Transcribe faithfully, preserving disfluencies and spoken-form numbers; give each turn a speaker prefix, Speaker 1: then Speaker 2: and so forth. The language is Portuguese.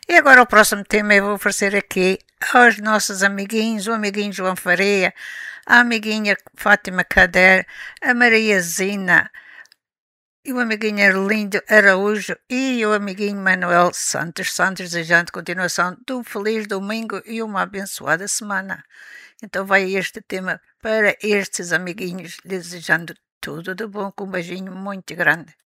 Speaker 1: E agora o próximo tema eu vou oferecer aqui aos nossos amiguinhos, o amiguinho João Faria, a amiguinha Fátima Cader, a Maria Zina, e o amiguinho Arlindo Araújo e o amiguinho Manuel Santos Santos, desejando continuação de um feliz domingo e uma abençoada semana. Então vai este tema para estes amiguinhos, desejando tudo de bom, com um beijinho muito grande.